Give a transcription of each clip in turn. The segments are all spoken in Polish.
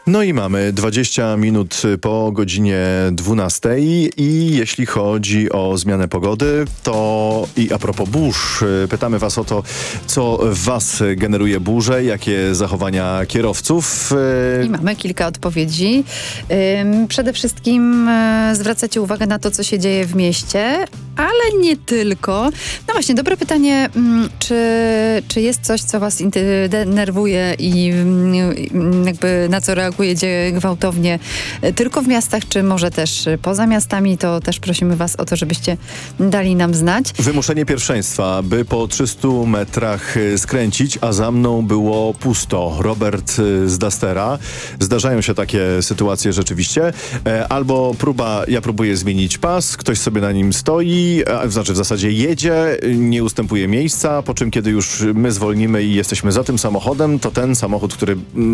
No i mamy 20 minut po godzinie 12 i jeśli chodzi o zmianę pogody, to i a propos burz, pytamy was o to, co w was generuje burze, jakie zachowania kierowców. I mamy kilka odpowiedzi. Przede wszystkim zwracacie uwagę na to, co się dzieje w mieście, ale nie tylko. No właśnie, dobre pytanie, czy jest coś, co was denerwuje i jakby na co reagujecie gwałtownie tylko w miastach, czy może też poza miastami, to też prosimy was o to, żebyście dali nam znać. Wymuszenie pierwszeństwa, by po 300 metrach skręcić, a za mną było pusto. Robert z Dustera. Zdarzają się takie sytuacje rzeczywiście. Albo ja próbuję zmienić pas, ktoś sobie na nim stoi, znaczy w zasadzie jedzie, nie ustępuje miejsca, po czym kiedy już my zwolnimy i jesteśmy za tym samochodem, to ten samochód, który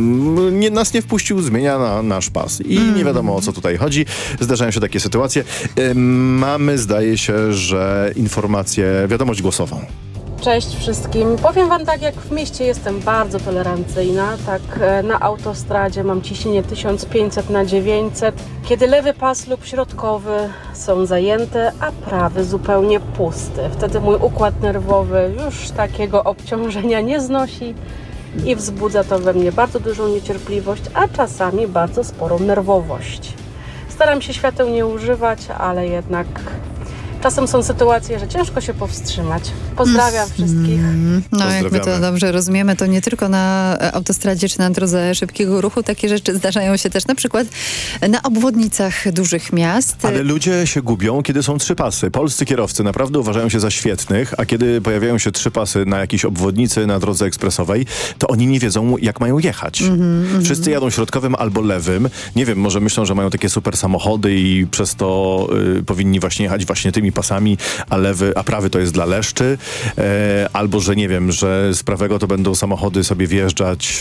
nas nie wpuścił, zmienia na nasz pas. I nie wiadomo, o co tutaj chodzi. Zdarzają się takie sytuacje. Mamy, zdaje się, że wiadomość głosową. Cześć wszystkim. Powiem wam tak, jak w mieście jestem bardzo tolerancyjna, tak na autostradzie mam ciśnienie 1500/900, kiedy lewy pas lub środkowy są zajęte, a prawy zupełnie pusty. Wtedy mój układ nerwowy już takiego obciążenia nie znosi i wzbudza to we mnie bardzo dużą niecierpliwość, a czasami bardzo sporą nerwowość. Staram się świateł nie używać, ale jednak czasem są sytuacje, że ciężko się powstrzymać. Pozdrawiam wszystkich. No jak my to dobrze rozumiemy, to nie tylko na autostradzie czy na drodze szybkiego ruchu takie rzeczy zdarzają się też na przykład na obwodnicach dużych miast. Ale ludzie się gubią, kiedy są 3 pasy. Polscy kierowcy naprawdę uważają się za świetnych, a kiedy pojawiają się 3 pasy na jakiejś obwodnicy na drodze ekspresowej, to oni nie wiedzą, jak mają jechać. Wszyscy jadą środkowym albo lewym. Nie wiem, może myślą, że mają takie super samochody i przez to powinni właśnie jechać właśnie tymi pasami, a prawy to jest dla leszczy. Albo, że nie wiem, że z prawego to będą samochody sobie wjeżdżać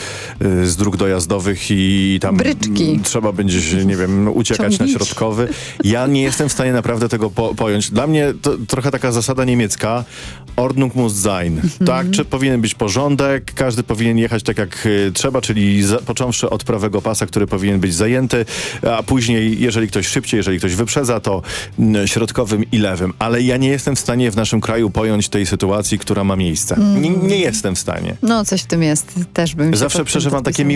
z dróg dojazdowych i tam bryczki. Trzeba będzie, nie wiem, uciekać na środkowy. Ja nie jestem w stanie naprawdę tego pojąć. Dla mnie to trochę taka zasada niemiecka. Ordnung muss sein. Tak, czy powinien być porządek, każdy powinien jechać tak jak trzeba, czyli począwszy od prawego pasa, który powinien być zajęty, a później, jeżeli ktoś szybciej, jeżeli ktoś wyprzedza, to środkowym i lewym. Ale ja nie jestem w stanie w naszym kraju pojąć tej sytuacji, która ma miejsce. Nie jestem w stanie. No, coś w tym jest. Też bym się zawsze przeżywam takie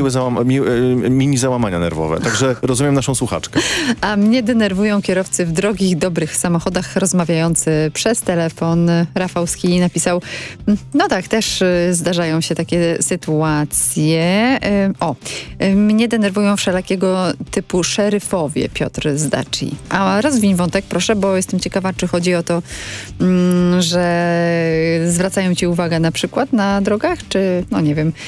mini załamania nerwowe. Także rozumiem naszą słuchaczkę. A mnie denerwują kierowcy w drogich, dobrych samochodach rozmawiający przez telefon. Rafał z Kili napisał, no tak, też zdarzają się takie sytuacje. Mnie denerwują wszelakiego typu szeryfowie, Piotr z Daci. A rozwiń wątek, proszę, bo jestem ciekawa, czy chodzi o to, że zwracają ci uwagę na przykład na drogach, czy no nie wiem,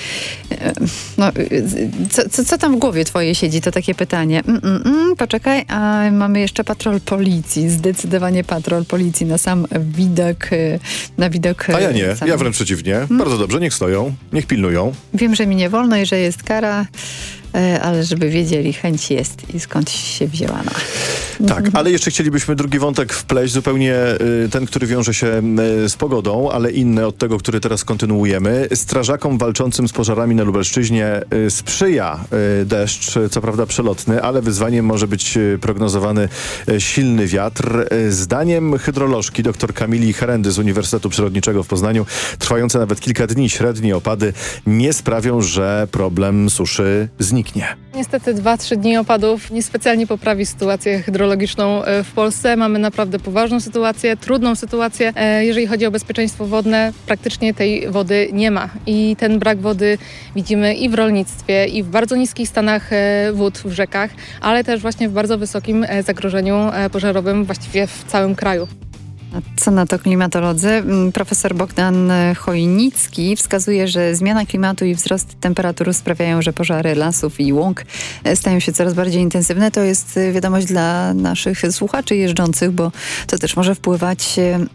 co tam w głowie twojej siedzi, to takie pytanie. Poczekaj, a mamy jeszcze patrol policji, zdecydowanie patrol policji na sam widok. A ja nie, ja wręcz przeciwnie. Bardzo dobrze, niech stoją, niech pilnują. Wiem, że mi nie wolno i że jest kara, ale żeby wiedzieli, chęć jest i skąd się wzięła. Tak, ale jeszcze chcielibyśmy drugi wątek wpleść, zupełnie ten, który wiąże się z pogodą, ale inny od tego, który teraz kontynuujemy. Strażakom walczącym z pożarami na Lubelszczyźnie sprzyja deszcz, co prawda przelotny, ale wyzwaniem może być prognozowany silny wiatr. Zdaniem hydrolożki dr Kamili Herendy z Uniwersytetu Przyrodniczego w Poznaniu trwające nawet kilka dni średnie opady nie sprawią, że problem suszy zniknie. Niestety 2-3 dni opadów niespecjalnie poprawi sytuację hydrologiczną w Polsce. Mamy naprawdę poważną sytuację, trudną sytuację. Jeżeli chodzi o bezpieczeństwo wodne, praktycznie tej wody nie ma. I ten brak wody widzimy i w rolnictwie, i w bardzo niskich stanach wód w rzekach, ale też właśnie w bardzo wysokim zagrożeniu pożarowym właściwie w całym kraju. A co na to klimatolodzy? Profesor Bogdan Chojnicki wskazuje, że zmiana klimatu i wzrost temperatur sprawiają, że pożary lasów i łąk stają się coraz bardziej intensywne. To jest wiadomość dla naszych słuchaczy jeżdżących, bo to też może wpływać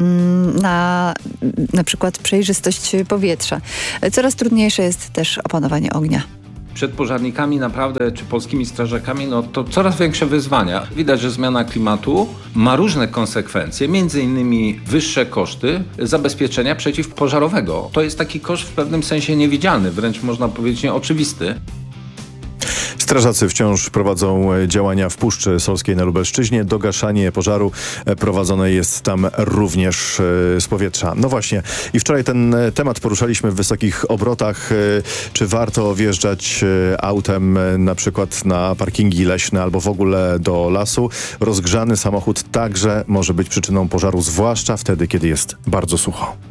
na przykład przejrzystość powietrza. Coraz trudniejsze jest też opanowanie ognia. Przed pożarnikami naprawdę, czy polskimi strażakami, no to coraz większe wyzwania. Widać, że zmiana klimatu ma różne konsekwencje, między innymi wyższe koszty zabezpieczenia przeciwpożarowego. To jest taki koszt w pewnym sensie niewidzialny, wręcz można powiedzieć nieoczywisty. Strażacy wciąż prowadzą działania w Puszczy Solskiej na Lubelszczyźnie. Dogaszanie pożaru prowadzone jest tam również z powietrza. No właśnie. I wczoraj ten temat poruszaliśmy w wysokich obrotach. Czy warto wjeżdżać autem na przykład na parkingi leśne albo w ogóle do lasu? Rozgrzany samochód także może być przyczyną pożaru, zwłaszcza wtedy, kiedy jest bardzo sucho.